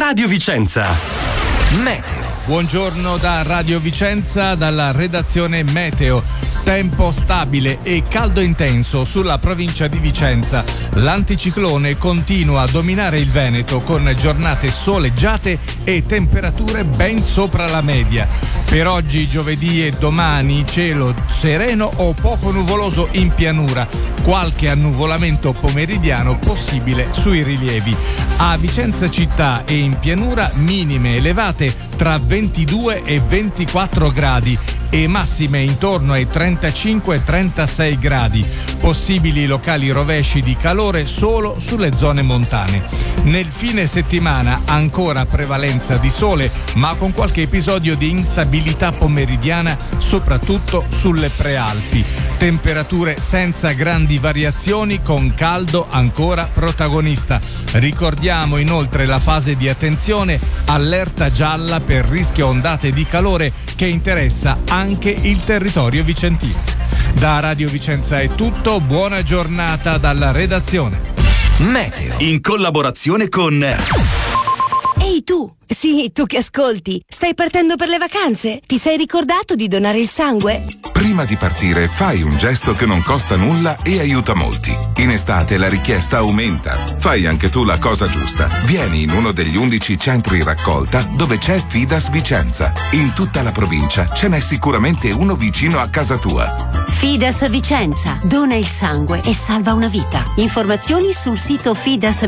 Radio Vicenza. Meteo. Buongiorno da Radio Vicenza, dalla redazione Meteo. Tempo stabile e caldo intenso sulla provincia di Vicenza. L'anticiclone continua a dominare il Veneto con giornate soleggiate e temperature ben sopra la media. Per oggi, giovedì e domani, cielo sereno o poco nuvoloso in pianura. Qualche annuvolamento pomeridiano possibile sui rilievi. A Vicenza città e in pianura minime elevate tra 22 e 24 gradi e massime intorno ai 35-36 gradi. Possibili locali rovesci di calore solo sulle zone montane. Nel fine settimana ancora prevalenza di sole, ma con qualche episodio di instabilità pomeridiana, soprattutto sulle prealpi. Temperature senza grandi variazioni, con caldo ancora protagonista. Ricordiamo inoltre la fase di attenzione, allerta gialla per rischio ondate di calore che interessa anche il territorio vicentino. Da Radio Vicenza è tutto, buona giornata dalla redazione. Meteo, in collaborazione con... Ehi tu! Sì, tu che ascolti, stai partendo per le vacanze? Ti sei ricordato di donare il sangue? Prima di partire fai un gesto che non costa nulla e aiuta molti. In estate la richiesta aumenta. Fai anche tu la cosa giusta. Vieni in uno degli 11 centri raccolta dove c'è Fidas Vicenza. In tutta la provincia ce n'è sicuramente uno vicino a casa tua. Fidas Vicenza. Dona il sangue e salva una vita. Informazioni sul sito Fidas